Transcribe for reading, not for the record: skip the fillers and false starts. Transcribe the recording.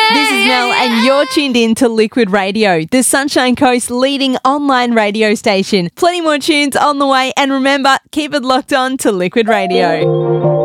This is Mel and you're tuned in to Liquid Radio, the Sunshine Coast's leading online radio station. Plenty more tunes on the way and remember, keep it locked on to Liquid Radio.